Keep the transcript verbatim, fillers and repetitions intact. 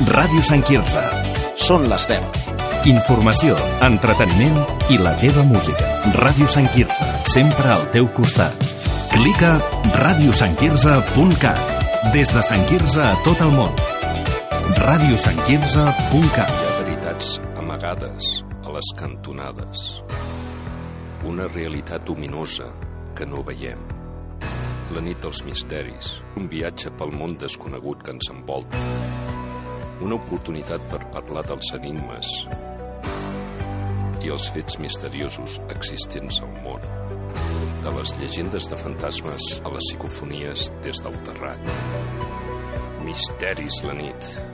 Ràdio Sant Quirze. Són les deu. Informació, entreteniment i la teva música. Ràdio Sant Quirze, sempre al teu costat. Clica ràdio sant quirze punt cat. Des de Sant Quirze a tot el món. ràdio sant quirze punt cat. Hi ha veritats amagades a les cantonades. Una realitat ominosa que no veiem. La nit dels misteris. Un viatge pel món desconegut que ens envolta. Una oportunitat per parlar dels enigmes i els fets misteriosos existents al món. De les llegendes de fantasmes a les psicofonies des del terrat. Misteris la nit.